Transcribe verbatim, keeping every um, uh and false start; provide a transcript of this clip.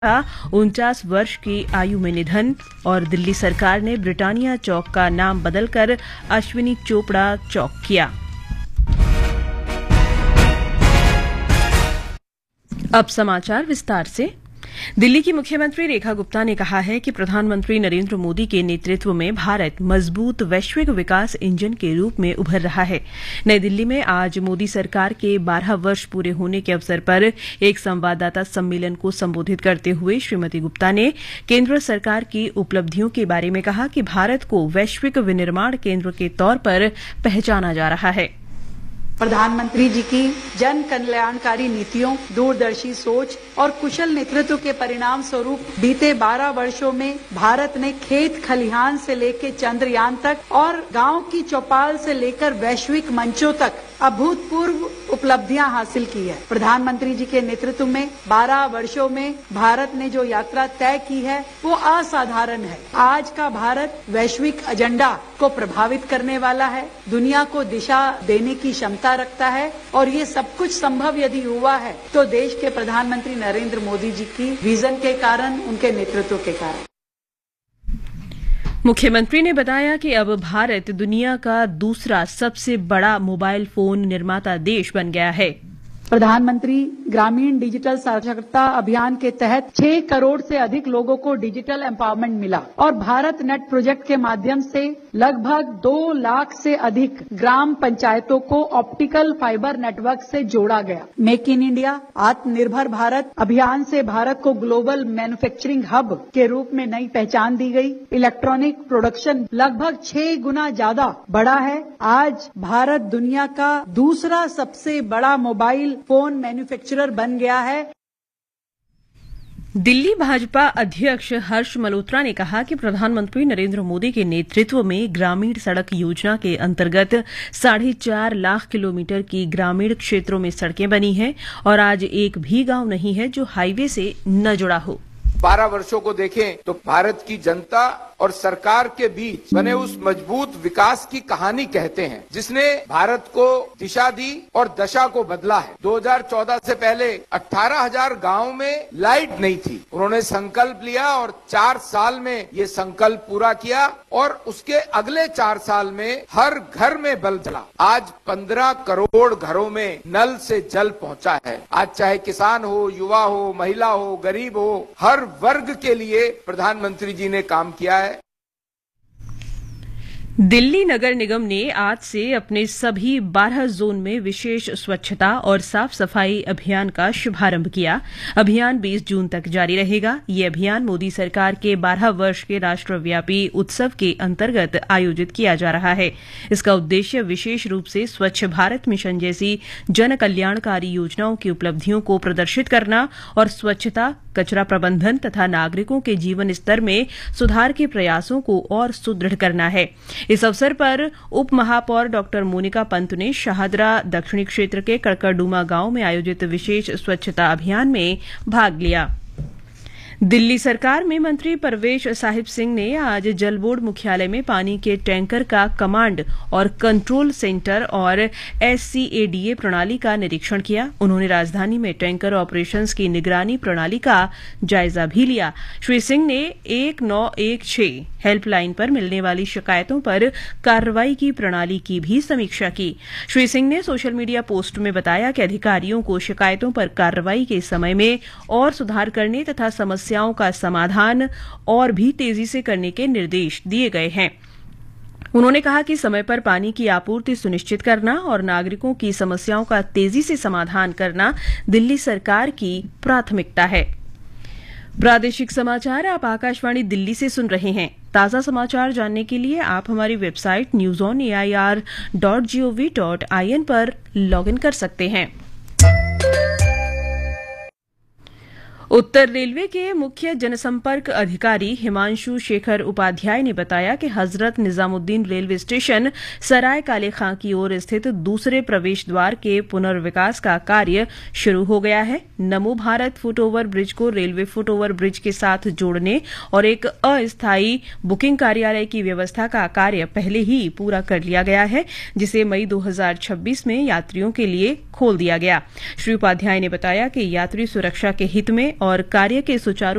उनचास वर्ष की आयु में निधन। और दिल्ली सरकार ने ब्रिटानिया चौक का नाम बदलकर अश्विनी चोपड़ा चौक किया। अब समाचार विस्तार से। दिल्ली की मुख्यमंत्री रेखा गुप्ता ने कहा है कि प्रधानमंत्री नरेंद्र मोदी के नेतृत्व में भारत मजबूत वैश्विक विकास इंजन के रूप में उभर रहा है। नई दिल्ली में आज मोदी सरकार के बारह वर्ष पूरे होने के अवसर पर एक संवाददाता सम्मेलन को संबोधित करते हुए श्रीमती गुप्ता ने केंद्र सरकार की उपलब्धियों के बारे में कहा कि भारत को वैश्विक विनिर्माण केंद्र के तौर पर पहचाना जा रहा है। प्रधानमंत्री जी की जन कल्याणकारी नीतियों, दूरदर्शी सोच और कुशल नेतृत्व के परिणाम स्वरूप बीते बारह वर्षों में भारत ने खेत खलिहान से लेकर चंद्रयान तक और गांव की चौपाल से लेकर वैश्विक मंचों तक अभूतपूर्व उपलब्धियां हासिल की है। प्रधानमंत्री जी के नेतृत्व में बारह वर्षों में भारत ने जो यात्रा तय की है वो असाधारण है। आज का भारत वैश्विक एजेंडा को प्रभावित करने वाला है, दुनिया को दिशा देने की क्षमता रखता है और ये सब कुछ संभव यदि हुआ है तो देश के प्रधानमंत्री नरेंद्र मोदी जी की विजन के कारण, उनके नेतृत्व के कारण। मुख्यमंत्री ने बताया कि अब भारत दुनिया का दूसरा सबसे बड़ा मोबाइल फोन निर्माता देश बन गया है। प्रधानमंत्री ग्रामीण डिजिटल साक्षरता अभियान के तहत छह करोड़ से अधिक लोगों को डिजिटल एम्पावरमेंट मिला और भारत नेट प्रोजेक्ट के माध्यम से लगभग दो लाख से अधिक ग्राम पंचायतों को ऑप्टिकल फाइबर नेटवर्क से जोड़ा गया। मेक इन इंडिया, आत्मनिर्भर भारत अभियान से भारत को ग्लोबल मैन्युफैक्चरिंग हब के रूप में नई पहचान दी गई। इलेक्ट्रॉनिक प्रोडक्शन लगभग छह गुना ज्यादा बढ़ा है। आज भारत दुनिया का दूसरा सबसे बड़ा मोबाइल फोन मैन्युफैक्चरर बन गया है। दिल्ली भाजपा अध्यक्ष हर्ष मल्होत्रा ने कहा कि प्रधानमंत्री नरेंद्र मोदी के नेतृत्व में ग्रामीण सड़क योजना के अंतर्गत साढ़े चार लाख किलोमीटर की ग्रामीण क्षेत्रों में सड़कें बनी हैं और आज एक भी गांव नहीं है जो हाईवे से न जुड़ा हो। बारह वर्षों को देखें तो भारत की जनता और सरकार के बीच बने उस मजबूत विकास की कहानी कहते हैं जिसने भारत को दिशा दी और दशा को बदला है। दो हज़ार चौदह से पहले अठारह हज़ार गांव में लाइट नहीं थी। उन्होंने संकल्प लिया और चार साल में ये संकल्प पूरा किया और उसके अगले चार साल में हर घर में बल्ब जला। आज पंद्रह करोड़ घरों में नल से जल पहुंचा है। आज चाहे किसान हो, युवा हो, महिला हो, गरीब हो, हर वर्ग के लिए प्रधानमंत्री जी ने काम किया है। दिल्ली नगर निगम ने आज से अपने सभी बारह जोन में विशेष स्वच्छता और साफ सफाई अभियान का शुभारंभ किया। अभियान बीस जून तक जारी रहेगा। ये अभियान मोदी सरकार के बारह वर्ष के राष्ट्रव्यापी उत्सव के अंतर्गत आयोजित किया जा रहा है। इसका उद्देश्य विशेष रूप से स्वच्छ भारत मिशन जैसी जन कल्याणकारी योजनाओं की उपलब्धियों को प्रदर्शित करना और स्वच्छता, कचरा प्रबंधन तथा नागरिकों के जीवन स्तर में सुधार के प्रयासों को और सुदृढ़ करना है। इस अवसर पर उप महापौर डॉक्टर मोनिका पंत ने शाहदरा दक्षिणी क्षेत्र के कड़कड़डूमा गांव में आयोजित विशेष स्वच्छता अभियान में भाग लिया। दिल्ली सरकार में मंत्री परवेश साहिब सिंह ने आज जल बोर्ड मुख्यालय में पानी के टैंकर का कमांड और कंट्रोल सेंटर और एससीएडीए प्रणाली का निरीक्षण किया। उन्होंने राजधानी में टैंकर ऑपरेशंस की निगरानी प्रणाली का जायजा भी लिया। श्री सिंह ने एक नौ एक छह हेल्पलाइन पर मिलने वाली शिकायतों पर कार्रवाई की प्रणाली की भी समीक्षा की। श्री सिंह ने सोशल मीडिया पोस्ट में बताया कि अधिकारियों को शिकायतों पर कार्रवाई के समय में और सुधार करने तथा समस्याओं का समाधान और भी तेजी से करने के निर्देश दिए गए हैं। उन्होंने कहा कि समय पर पानी की आपूर्ति सुनिश्चित करना और नागरिकों की समस्याओं का तेजी से समाधान करना दिल्ली सरकार की प्राथमिकता है। प्रादेशिक समाचार आप आकाशवाणी दिल्ली से सुन रहे हैं। ताज़ा समाचार जानने के लिए आप हमारी website news on A I R dot G O V dot I N पर लॉग इन कर सकते हैं। उत्तर रेलवे के मुख्य जनसंपर्क अधिकारी हिमांशु शेखर उपाध्याय ने बताया कि हजरत निजामुद्दीन रेलवे स्टेशन सराय काले खां की ओर स्थित दूसरे प्रवेश द्वार के पुनर्विकास का कार्य शुरू हो गया है। नमो भारत फुटओवर ब्रिज को रेलवे फुटओवर ब्रिज के साथ जोड़ने और एक अस्थायी बुकिंग कार्यालय की व्यवस्था का कार्य पहले ही पूरा कर लिया गया है, जिसे मई दो हज़ार छब्बीस में यात्रियों के लिए खोल दिया गया। श्री उपाध्याय ने बताया कि यात्री सुरक्षा के हित में और कार्य के सुचारू